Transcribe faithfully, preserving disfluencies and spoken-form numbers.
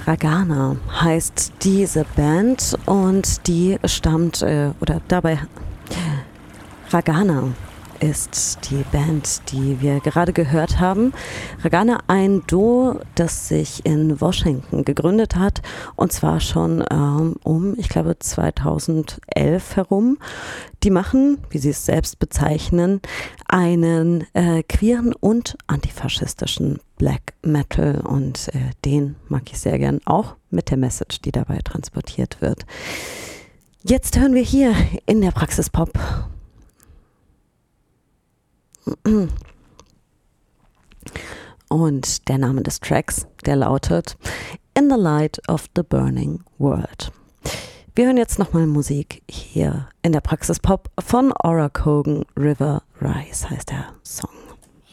Ragana heißt diese Band und die stammt, äh, oder dabei, Ragana ist die Band, die wir gerade gehört haben. Ragana, ein Duo, das sich in Washington gegründet hat, und zwar schon ähm, um, ich glaube, zweitausendelf herum. Die machen, wie sie es selbst bezeichnen, einen äh, queeren und antifaschistischen Black Metal, und äh, den mag ich sehr gern, auch mit der Message, die dabei transportiert wird. Jetzt hören wir hier in der Praxis Pop und der Name des Tracks, der lautet In the Light of the Burning World. Wir hören jetzt nochmal Musik hier in der Praxis Pop von Aura Kogan. River Rise heißt der Song.